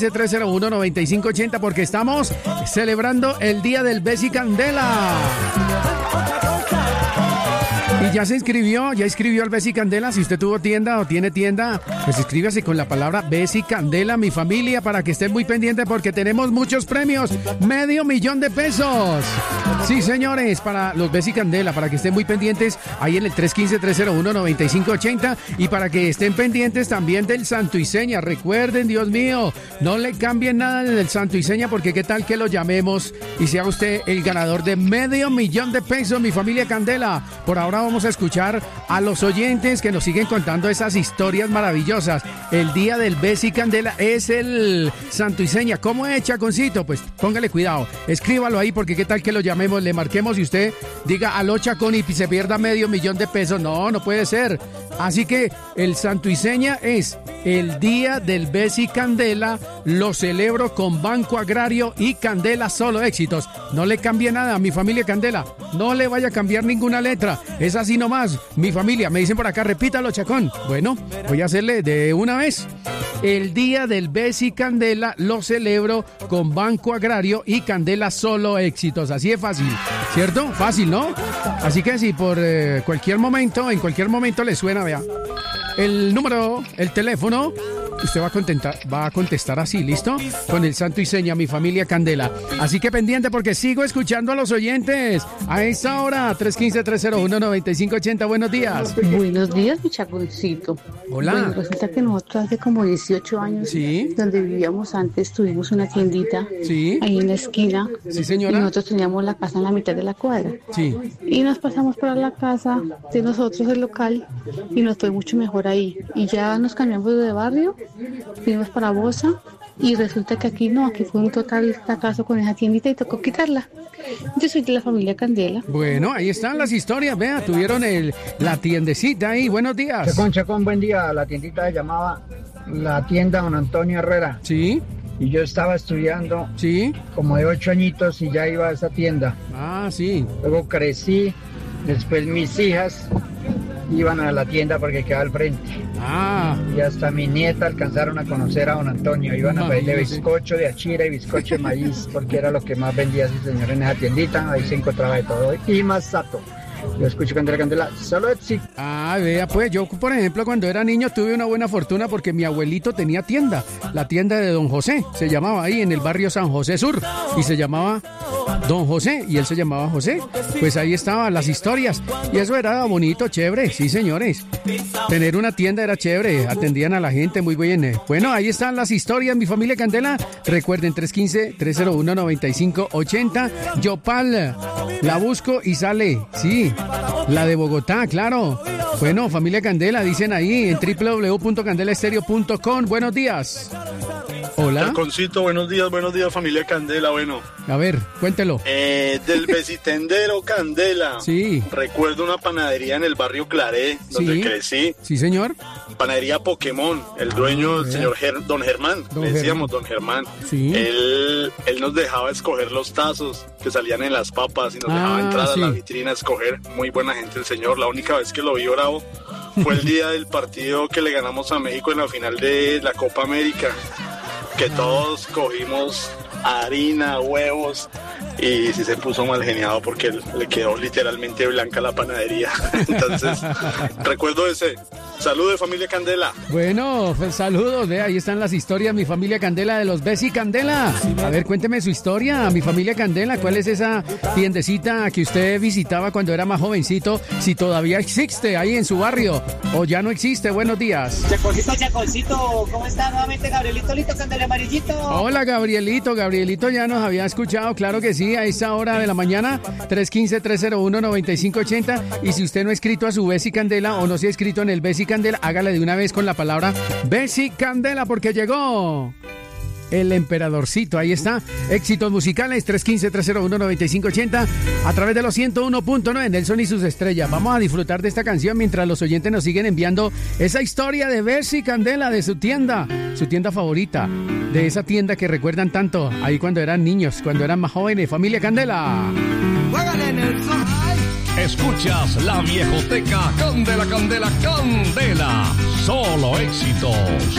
315-301-9580 porque estamos celebrando el Día del Besi Candela. Y ya inscribió al Besi Candela. Si usted tuvo tienda o tiene tienda, pues inscríbase con la palabra Besi Candela, mi familia, para que estén muy pendientes porque tenemos muchos premios. $500,000 de pesos. Sí, señores, para los Besi Candela, para que estén muy pendientes ahí en el 315-301-9580 y para que estén pendientes también del Santo y Seña. Recuerden, Dios mío, no le cambien nada del Santo y Seña porque qué tal que lo llamemos y sea usted el ganador de $500,000 de pesos, mi familia Candela. Por ahora vamos a escuchar a los oyentes que nos siguen contando esas historias maravillosas. El Día del Besi Candela es el Santo y Seña. ¿Cómo es, Chaconcito? Pues póngale cuidado, escríbalo ahí porque qué tal que lo llamemos, le marquemos y usted diga aló Chacón y se pierda $500,000 de pesos. No puede ser. Así que el Santo y Seña es el Día del Besi Candela. Lo celebro con Banco Agrario y Candela Solo Éxitos. No le cambie nada a mi familia Candela. No le vaya a cambiar ninguna letra. Es así nomás. Mi familia, me dicen por acá, repítalo, Chacón. Bueno, voy a hacerle de una vez. El Día del Besi Candela lo celebro con Banco Agrario y Candela Solo Éxitos. Así es fácil, ¿cierto? Fácil, ¿no? Así que si por en cualquier momento le suena, vea, el número, el teléfono, usted va a contestar así, ¿listo? Con el Santo y Seña, mi familia Candela. Así que pendiente porque sigo escuchando a los oyentes. A esta hora, 315-301-9580. Buenos días. Buenos días, mi Chaconcito. Hola. Bueno, resulta que nosotros hace como 18 años, ¿sí?, donde vivíamos antes, tuvimos una tiendita, ¿sí?, ahí en la esquina. Sí, señora. Y nosotros teníamos la casa en la mitad de la cuadra. Sí. Y nos pasamos para la casa de nosotros, el local, y nos fue mucho mejor ahí. Y ya nos cambiamos de barrio, fuimos para Bosa y resulta que aquí fue un total fracaso con esa tiendita y tocó quitarla. Yo soy de la familia Candela. Bueno, ahí están las historias, vea, tuvieron la tiendecita ahí. Buenos días. Chacón, buen día. La tiendita se llamaba la tienda Don Antonio Herrera. Sí. Y yo estaba estudiando, sí, como de 8 añitos y ya iba a esa tienda. Ah, sí. Luego crecí, después mis hijas iban a la tienda porque quedaba al frente. Ah. Y hasta mi nieta alcanzaron a conocer a Don Antonio. Iban a pedirle bizcocho de achira y bizcocho de maíz, porque era lo que más vendía ese señor en esa tiendita. Ahí se encontraba de todo. Y más sato. Yo escucho Candela, solo éxito. Ah, vea, pues yo, por ejemplo, cuando era niño tuve una buena fortuna porque mi abuelito tenía tienda. La tienda de Don José, se llamaba ahí en el barrio San José Sur. Y se llamaba Don José, y él se llamaba José. Pues ahí estaban las historias. Y eso era bonito, chévere, sí, señores. Tener una tienda era chévere, atendían a la gente muy bien. Bueno, ahí están las historias, mi familia Candela. Recuerden, 315-301-9580. Yopal, la busco y sale, sí. La de Bogotá, claro. Bueno, familia Candela, dicen ahí en www.candelaestereo.com. Buenos días. Hola. Chaconcito, buenos días, familia Candela. Bueno, a ver, cuéntelo. Del Besitendero Candela. Sí. Recuerdo una panadería en el barrio Claré, donde crecí. Sí, señor. Panadería Pokémon. El dueño, el señor Don Germán. Le decíamos Don Germán. Sí. Él nos dejaba escoger los tazos que salían en las papas y nos dejaba entrar a la vitrina a escoger. Muy buena gente el señor. La única vez que lo vi bravo fue el día del partido que le ganamos a México en la final de la Copa América. Que todos cogimos harina, huevos, y sí se puso mal geniado porque le quedó literalmente blanca la panadería. Entonces, recuerdo ese. Saludos, familia Candela. Bueno, pues saludos, ahí están las historias, mi familia Candela, de los Besi Candela. A ver, cuénteme su historia, mi familia Candela. ¿Cuál es esa tiendecita que usted visitaba cuando era más jovencito? Si todavía existe ahí en su barrio o ya no existe. Buenos días. Chaconcito, ¿cómo está nuevamente Gabrielito Lito Candela Amarillito? Hola, Gabrielito ya nos había escuchado, claro que sí, a esa hora de la mañana, 315-301-9580. Y si usted no ha escrito a su Besi Candela o no se ha escrito en el Besi Candela, hágale de una vez con la palabra Besi Candela porque llegó el emperadorcito. Ahí está, éxitos musicales, 315-301-9580 a través de los 101.9 Nelson y sus estrellas. Vamos a disfrutar de esta canción mientras los oyentes nos siguen enviando esa historia de Besi Candela, de su tienda favorita, de esa tienda que recuerdan tanto ahí cuando eran niños, cuando eran más jóvenes. Familia Candela. Escuchas la viejoteca Candela, solo éxitos.